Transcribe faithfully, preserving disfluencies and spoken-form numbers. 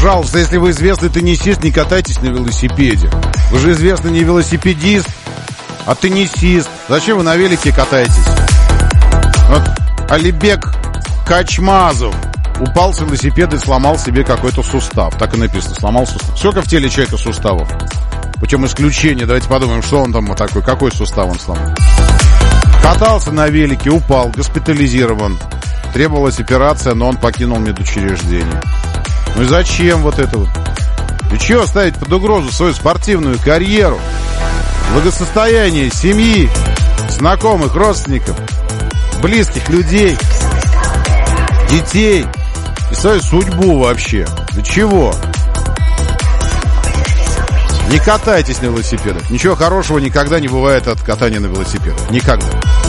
Пожалуйста, если вы известный теннисист, не катайтесь на велосипеде. Вы же известный не велосипедист, а теннисист. Зачем вы на велике катаетесь? Вот Алибек Качмазов упал с велосипеда и сломал себе какой-то сустав. Так и написано, сломал сустав. Сколько в теле человека суставов? Причем исключение. Давайте подумаем, что он там вот такой, какой сустав он сломал. Катался на велике, упал, госпитализирован. Требовалась операция, но он покинул медучреждение. Ну и зачем вот это вот? И чего ставить под угрозу свою спортивную карьеру, благосостояние семьи, знакомых, родственников, близких людей, детей и свою судьбу вообще? Для чего? Не катайтесь на велосипедах. Ничего хорошего никогда не бывает от катания на велосипедах. Никогда.